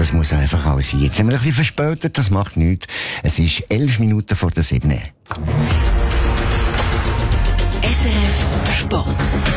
das muss einfach auch sein. Jetzt sind wir ein bisschen verspätet, das macht nichts. Es ist 11 Minuten vor der 7. SRF Sport.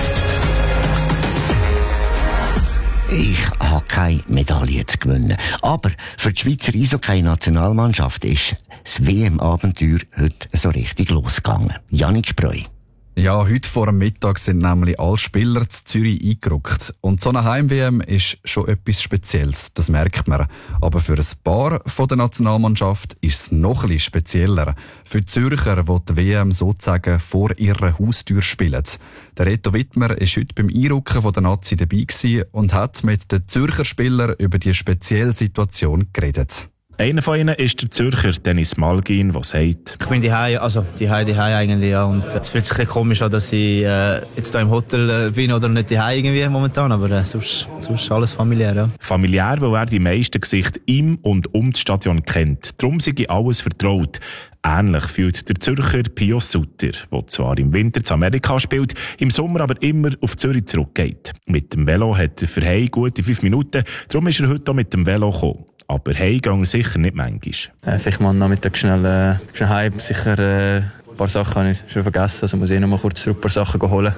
Ich habe keine Medaille zu gewinnen. Aber für die Schweizer Eishockey-Nationalmannschaft ist das WM-Abenteuer heute so richtig losgegangen. Jannik Spreu. Ja, heute vor dem Mittag sind nämlich alle Spieler zu Zürich eingerückt. Und so eine Heim-WM ist schon etwas Spezielles, das merkt man. Aber für ein paar von der Nationalmannschaft ist es noch ein bisschen spezieller. Für die Zürcher, die die WM sozusagen vor ihrer Haustür spielen. Der Reto Wittmer war heute beim Einrücken von der Nazi dabei und hat mit den Zürcher Spielern über die spezielle Situation geredet. Einer von ihnen ist der Zürcher Dennis Malgin, der sagt: Ich bin daheim, also daheim eigentlich, ja. Und es fühlt sich ein bisschen komisch an, dass ich jetzt hier im Hotel bin oder nicht daheim irgendwie momentan, aber sonst alles familiär, ja. Familiär, weil er die meisten Gesichter im und um das Stadion kennt. Darum sei alles vertraut. Ähnlich fühlt der Zürcher Pio Sutter, der zwar im Winter zu Amerika spielt, im Sommer aber immer auf Zürich zurückgeht. Mit dem Velo hat er für heim gute 5 Minuten, darum ist er heute auch mit dem Velo gekommen. Aber heim gehen sicher nicht manchmal. Vielleicht mal am Nachmittag schnell heim. Sicher ein paar Sachen habe ich schon vergessen, also muss ich noch mal kurz zurück ein paar Sachen holen.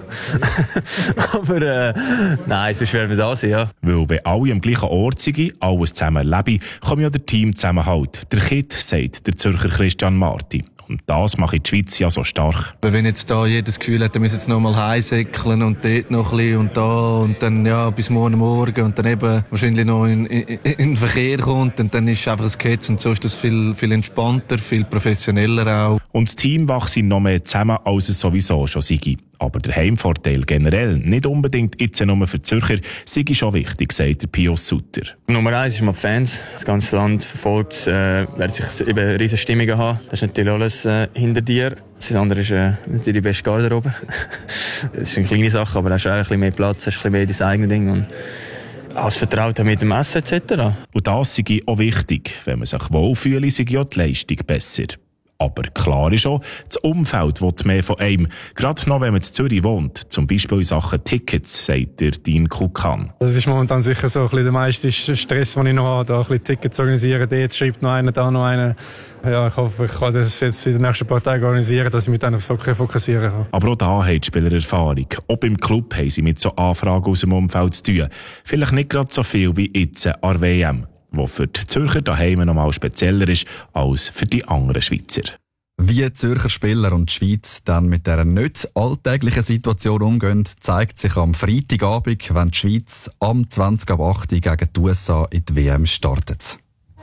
Aber nein, sonst werden wir da sein, ja. Weil wenn alle am gleichen Ort sind, alles zusammen erleben, kommt ja der Teamzusammenhalt. Der Kid, sagt der Zürcher Christian Marti. Und das macht die Schweiz ja so stark. Wenn jetzt da jedes Gefühl hat, wir müssen jetzt noch mal heimsäckeln und dort noch ein bisschen und da und dann ja bis morgen und dann eben wahrscheinlich noch in den Verkehr kommt und dann ist einfach ein Ketz und so ist das viel entspannter, viel professioneller auch. Und das Team wächst noch mehr zusammen, als es sowieso schon sei. Aber der Heimvorteil generell, nicht unbedingt jetzt nur für die Zürcher, sei schon wichtig, sagt der Pius Sutter. Nummer 1 ist mal die Fans. Das ganze Land verfolgt, werden sich eben riesige Stimmungen haben. Das ist natürlich alles hinter dir. Das andere ist natürlich die beste Garderobe. Das ist eine kleine Sache, aber da hast du auch ein bisschen mehr Platz, hast ein bisschen mehr dein eigenes Ding. Und alles vertraut mit dem Essen etc. Und das sei auch wichtig. Wenn man sich wohlfühlt, sei ja die Leistung besser. Aber klar ist auch, das Umfeld will mehr von einem. Gerade noch, wenn man in Zürich wohnt. Zum Beispiel in Sachen Tickets, sagt der Dean Kukan. Das ist momentan sicher so ein bisschen der meiste Stress, den ich noch habe, da ein bisschen Tickets organisieren. Dort schreibt noch einer, da noch einer. Ja, ich hoffe, ich kann das jetzt in den nächsten paar Tagen organisieren, dass ich mich dann auf Hockey fokussieren kann. Aber auch da haben die Spieler Erfahrung. Auch beim Club haben sie mit so Anfragen aus dem Umfeld zu tun. Vielleicht nicht gerade so viel wie jetzt an der WM. Wo für die Zürcher daheim noch mal spezieller ist als für die anderen Schweizer. Wie die Zürcher Spieler und die Schweiz dann mit dieser nicht alltäglichen Situation umgehen, zeigt sich am Freitagabend, wenn die Schweiz am 20.08 gegen die USA in die WM startet.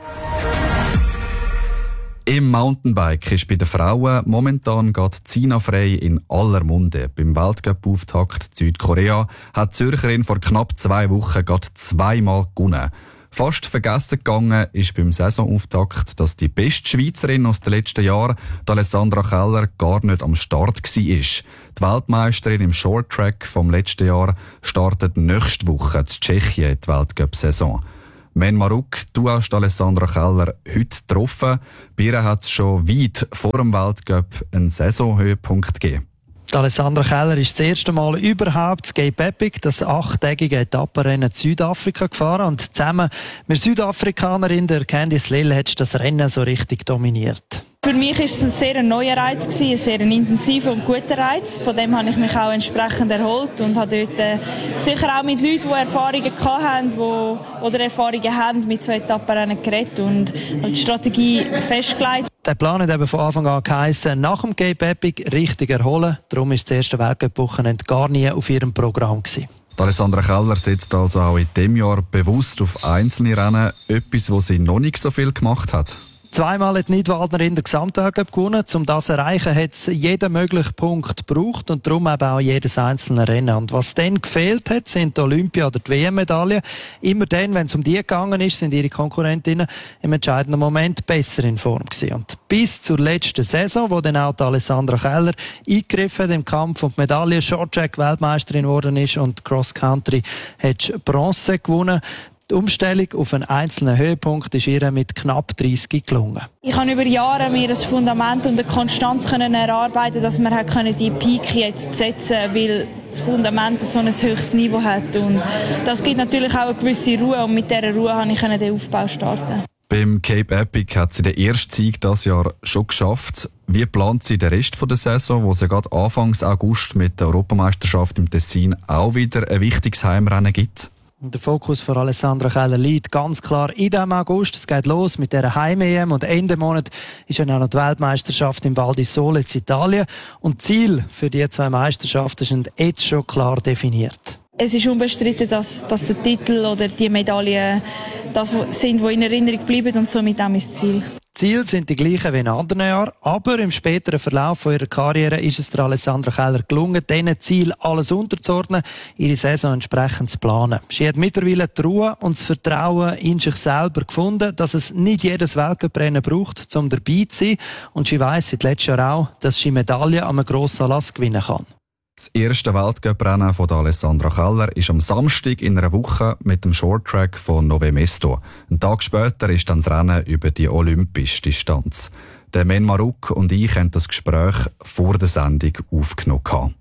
Im Mountainbike ist bei den Frauen momentan gerade Zina Frey in aller Munde. Beim Weltcup-Auftakt Südkorea hat die Zürcherin vor knapp 2 Wochen gerade 2-mal gewonnen. Fast vergessen gegangen ist beim Saisonauftakt, dass die beste Schweizerin aus den letzten Jahren, Alessandra Keller, gar nicht am Start war. Die Weltmeisterin im Shorttrack vom letzten Jahr startet nächste Woche in Tschechien die Weltcup-Saison. Men Maruk, du hast Alessandra Keller heute getroffen. Bei ihr hat es schon weit vor dem Weltcup einen Saisonhöhepunkt gegeben. Alessandra Keller ist das erste Mal überhaupt das Cape Epic, das 8-tägige Etappenrennen in Südafrika gefahren und zusammen mit Südafrikanerin der Candice Lill hat das Rennen so richtig dominiert. Für mich war es ein sehr neuer Reiz, ein sehr intensiver und guter Reiz. Von dem habe ich mich auch entsprechend erholt und habe dort sicher auch mit Leuten, die Erfahrungen hatten, oder Erfahrungen haben, mit so Etappenrennen geredet und die Strategie festgelegt. Der Plan hat eben von Anfang an geheissen, nach dem Cape Epic richtig erholen. Darum war das erste Weltcup-Wochenende gar nie auf ihrem Programm gewesen. Alessandra Keller setzt also auch in diesem Jahr bewusst auf einzelne Rennen, etwas, was sie noch nicht so viel gemacht hat. 2-mal hat Nidwaldnerin den Gesamtweltcup gewonnen. Um das zu erreichen, hat es jeden möglichen Punkt gebraucht und darum eben auch jedes einzelne Rennen. Und was dann gefehlt hat, sind die Olympia- oder die WM-Medaillen. Immer dann, wenn es um die gegangen ist, sind ihre Konkurrentinnen im entscheidenden Moment besser in Form gewesen. Und bis zur letzten Saison, wo dann auch die Alessandra Keller eingegriffen hat im Kampf um die Medaille, Shorttrack Weltmeisterin geworden ist und Cross Country hat Bronze gewonnen. Die Umstellung auf einen einzelnen Höhepunkt ist ihr mit knapp 30 gelungen. Ich habe über Jahre mir ein Fundament und eine Konstanz erarbeiten, dass wir die Peak jetzt setzen, weil das Fundament so ein höchstes Niveau hat. Und das gibt natürlich auch eine gewisse Ruhe und mit dieser Ruhe konnte ich den Aufbau starten. Beim Cape Epic hat sie den ersten Sieg dieses Jahr schon geschafft. Wie plant sie den Rest der Saison, wo sie gerade Anfang August mit der Europameisterschaft im Tessin auch wieder ein wichtiges Heimrennen gibt? Und der Fokus für Alessandra Keller liegt ganz klar in diesem August. Es geht los mit dieser Heim-EM und Ende Monat ist dann auch noch die Weltmeisterschaft im Val di Sole in Italien. Und Ziel für die 2 Meisterschaften sind jetzt schon klar definiert. Es ist unbestritten, dass der Titel oder die Medaillen das sind, die in Erinnerung bleiben und somit auch mein Ziel. Die Ziele sind die gleichen wie in anderen Jahren, aber im späteren Verlauf ihrer Karriere ist es der Alessandra Keller gelungen, diesen Ziel alles unterzuordnen, ihre Saison entsprechend zu planen. Sie hat mittlerweile die Ruhe und das Vertrauen in sich selber gefunden, dass es nicht jedes Weltcuprennen braucht, um dabei zu sein. Und sie weiss seit letztem Jahr auch, dass sie Medaillen an einem grossen Anlass gewinnen kann. Das erste Weltcuprennen von Alessandra Keller ist am Samstag in einer Woche mit dem Shorttrack von Nove Mesto. Einen Tag später ist dann das Rennen über die olympische Distanz. Der Men Maruk und ich haben das Gespräch vor der Sendung aufgenommen.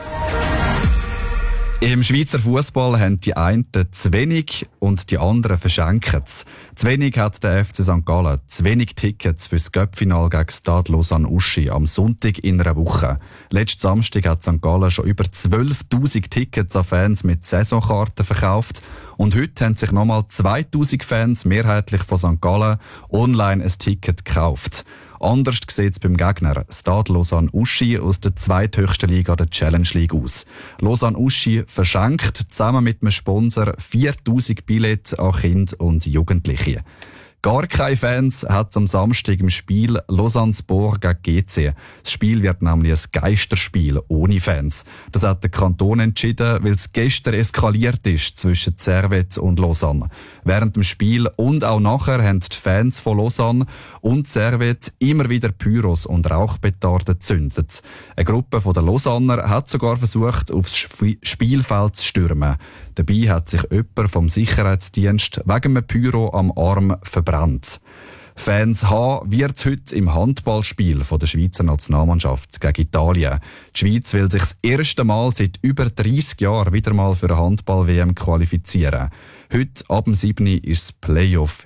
Im Schweizer Fußball haben die einen zu wenig und die anderen verschenken es. Zu wenig hat der FC St. Gallen zu wenig Tickets für das Cup-Final gegen Stade Lausanne-Uschi am Sonntag in einer Woche. Letzten Samstag hat St. Gallen schon über 12'000 Tickets an Fans mit Saisonkarten verkauft. Und heute haben sich nochmal 2'000 Fans, mehrheitlich von St. Gallen, online ein Ticket gekauft. Anders sieht es beim Gegner Stade Lausanne-Uschi aus der zweithöchsten Liga der Challenge League aus. Lausanne-Uschi verschenkt zusammen mit einem Sponsor 4'000 Billette an Kinder und Jugendliche. Gar keine Fans hat es am Samstag im Spiel Lausanne-Sport gegen GC. Das Spiel wird nämlich ein Geisterspiel ohne Fans. Das hat der Kanton entschieden, weil es gestern eskaliert ist zwischen Servette und Lausanne. Während dem Spiel und auch nachher haben die Fans von Lausanne und Servette immer wieder Pyros und Rauchpetarden gezündet. Eine Gruppe der Lausanner hat sogar versucht, aufs Spielfeld zu stürmen. Dabei hat sich jemand vom Sicherheitsdienst wegen einem Pyro am Arm verbrannt. Fans haben wird es heute im Handballspiel der Schweizer Nationalmannschaft gegen Italien. Die Schweiz will sich das erste Mal seit über 30 Jahren wieder mal für eine Handball-WM qualifizieren. Heute ab dem 7. ist das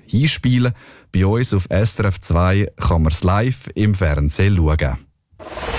Playoff-Hinspiel. Bei uns auf SRF 2 kann man es live im Fernsehen schauen.